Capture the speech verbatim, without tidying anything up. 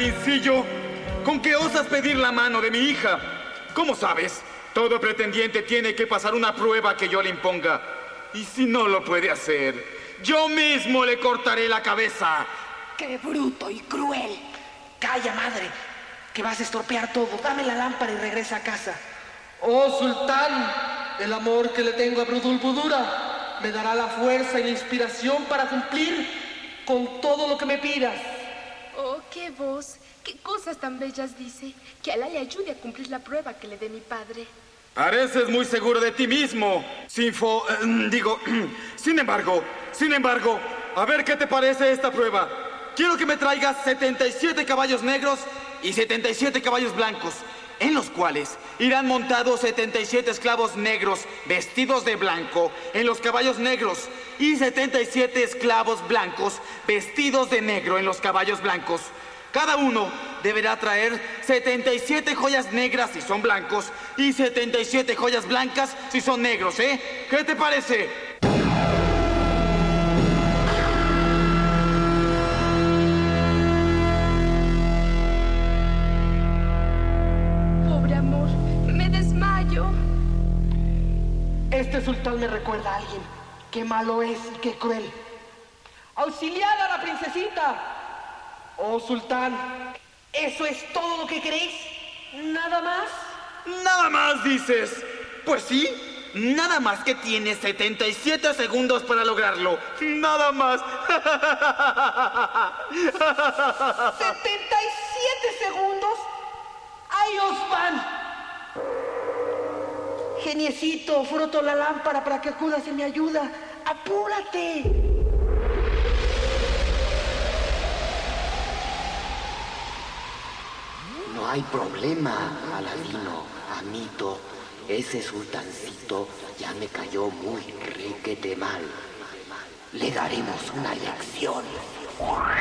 Aladincillo? ¿Con qué osas pedir la mano de mi hija? ¿Cómo sabes? Todo pretendiente tiene que pasar una prueba que yo le imponga. Y si no lo puede hacer, yo mismo le cortaré la cabeza. ¡Qué bruto y cruel! Calla, madre, que vas a estropear todo. Dame la lámpara y regresa a casa. Oh, sultán, el amor que le tengo a Budulbudura me dará la fuerza y la inspiración para cumplir con todo lo que me pidas. Oh, qué voz, qué cosas tan bellas dice. Que Alá le ayude a cumplir la prueba que le dé mi padre. Pareces muy seguro de ti mismo, Sinfo... Eh, digo, sin embargo, sin embargo, a ver qué te parece esta prueba. Quiero que me traigas setenta y siete caballos negros y setenta y siete caballos blancos, en los cuales irán montados setenta y siete esclavos negros vestidos de blanco en los caballos negros y setenta y siete esclavos blancos vestidos de negro en los caballos blancos. Cada uno deberá traer setenta y siete joyas negras si son blancos y setenta y siete joyas blancas si son negros, ¿eh? ¿Qué te parece? Pobre amor, me desmayo. Este sultán me recuerda a alguien. Qué malo es y qué cruel. ¡Auxiliad a la princesita! Oh, sultán, ¿eso es todo lo que queréis? ¿Nada más? ¿Nada más, dices? Pues sí, nada más que tienes setenta y siete segundos para lograrlo. Nada más. ¿setenta y siete segundos? ¡Ahí os van! Geniecito, froto la lámpara para que acudas en mi ayuda. ¡Apúrate! No hay problema, Aladino, amito. Ese sultancito ya me cayó muy requete mal. Le daremos una lección.